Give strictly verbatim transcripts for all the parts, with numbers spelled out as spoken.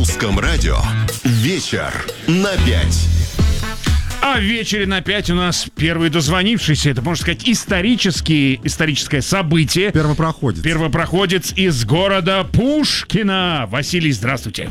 русском радио вечер на пять. А в вечере на пять у нас первый дозвонившийся. Это, можно сказать, исторический, историческое событие. Первопроходец. Первопроходец из города Пушкино. Василий, здравствуйте.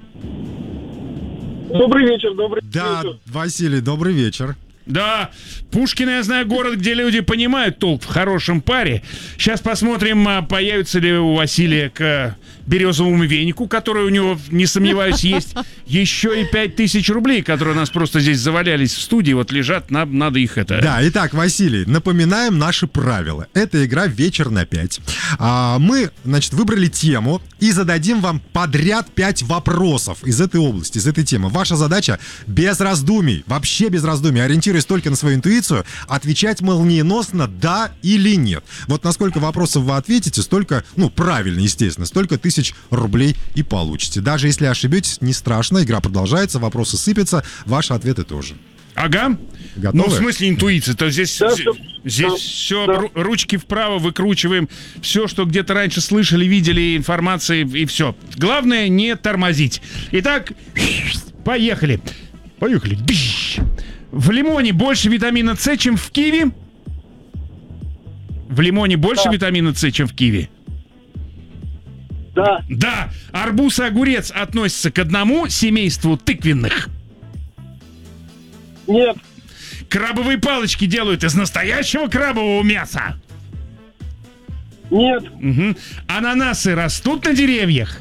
Добрый вечер, добрый Да, вечер. Василий, добрый вечер. Да, Пушкино, я знаю, город, где люди понимают толк в хорошем паре. Сейчас посмотрим, появится ли у Василия к березовому венику, который у него, не сомневаюсь, есть. Еще и пять тысяч рублей, которые у нас просто здесь завалялись в студии, вот лежат, нам надо их это... Да, итак, Василий, напоминаем наши правила. Это игра «Вечер на пять». А, мы, значит, выбрали тему и зададим вам подряд пять вопросов из этой области, из этой темы. Ваша задача без раздумий, вообще без раздумий, ориентируясь только на свою интуицию, отвечать молниеносно «да» или «нет». Вот на сколько вопросов вы ответите, столько, ну, правильно, естественно, столько тысяч рублей и получите. Даже если ошибетесь, не страшно, игра продолжается, вопросы сыпятся, ваши ответы тоже. Ага. Готовы? Ну, в смысле интуиция. То здесь, Да, здесь, да, здесь да, все, да. ру- ручки вправо выкручиваем. Все, что где-то раньше слышали, видели, информации, и все. Главное, не тормозить. Итак, поехали. Поехали. В лимоне больше витамина С, чем в киви? В лимоне больше Да. витамина С, чем в киви? Да, Да. Арбуз и огурец относятся к одному семейству тыквенных. нет, Крабовые палочки делают из настоящего крабового мяса. нет, Мгм. Ананасы растут на деревьях.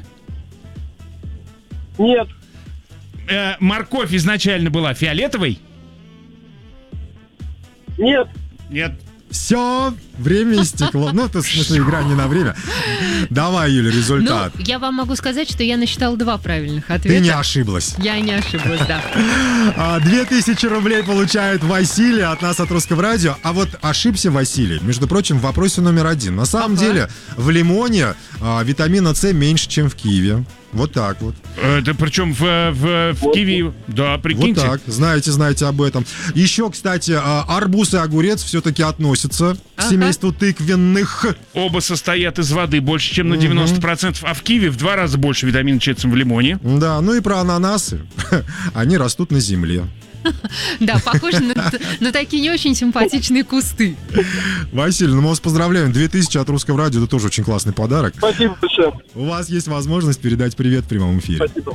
нет, Э, морковь изначально была фиолетовой. нет. Нет. Все, время истекло. Ну, это, в смысле, игра не на время. Давай, Юля, результат. Ну, я вам могу сказать, что я насчитала два правильных ответа. Ты не ошиблась. Я не ошиблась, да. А, Две тысячи рублей получает Василий от нас, от Русского радио. А вот ошибся Василий, между прочим, в вопросе номер один. На самом Ага. деле, в лимоне а, витамина С меньше, чем в киви. Вот так вот. Это причем в, в, в киви. Да, прикиньте. Вот так. Знаете, знаете об этом. Еще, кстати, а, арбуз и огурец все-таки относятся к Ага. семейству тыквенных. Оба состоят из воды больше, чем на девяносто процентов. А в киви в два раза больше витамина Ч, чем в лимоне. Да, ну и про ананасы. Они растут на земле. Да, похоже на, на такие не очень симпатичные кусты. Василий, ну мы вас поздравляем. две тысячи от Русского радио, это тоже очень классный подарок. Спасибо большое. У вас есть возможность передать привет в прямом эфире. Спасибо.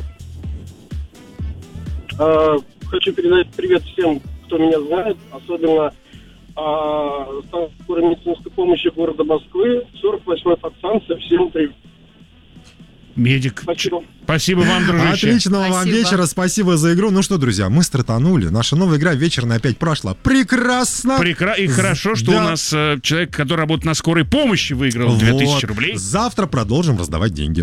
А, хочу передать привет всем, кто меня знает, особенно а, станции скорой медицинской помощи города Москвы, сорок восьмой подстанция. Всем привет. Медик. Спасибо. Спасибо вам, дружище. Отличного вам Спасибо. вечера, спасибо за игру. Ну что, друзья, мы стартанули. Наша новая игра «Вечер на пять» прошла прекрасно. Прекра... И хорошо, что Да. у нас э, человек, который работает на скорой помощи, выиграл две тысячи Вот. рублей. Завтра продолжим раздавать деньги.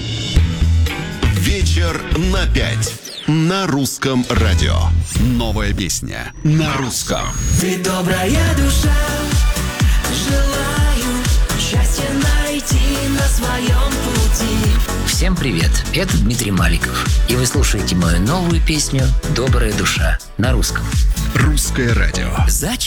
Вечер на пять на русском радио. Новая песня на русском. Ты добрая душа, желаю счастья найти на своем пути. Всем привет, это Дмитрий Маликов, и вы слушаете мою новую песню «Добрая душа» на русском. Русское радио. Зачем?